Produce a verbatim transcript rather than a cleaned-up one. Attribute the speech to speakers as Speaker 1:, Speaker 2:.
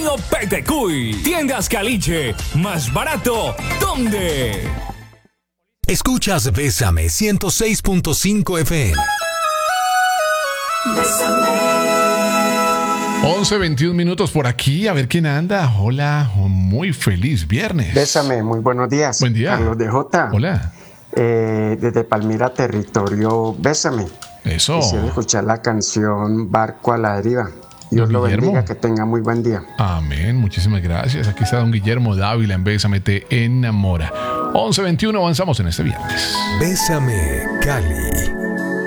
Speaker 1: Avenida Petecuy. Tiendas Caliche. Más barato. ¿Dónde?
Speaker 2: Escuchas Bésame ciento seis punto cinco F M.
Speaker 3: once veintiún minutos por aquí, a ver quién anda. Hola, muy feliz viernes.
Speaker 4: Bésame, muy buenos días.
Speaker 3: Buen día.
Speaker 4: Carlos de Jota.
Speaker 3: Hola.
Speaker 4: Eh, desde Palmira, territorio, Bésame.
Speaker 3: Eso.
Speaker 4: Quisiera escuchar la canción Barco a la Deriva. Dios lo bendiga, que tenga muy buen día.
Speaker 3: Amén, muchísimas gracias. Aquí está don Guillermo Dávila en Bésame te enamora. once veintiuno, avanzamos en este viernes.
Speaker 2: Bésame, Cali.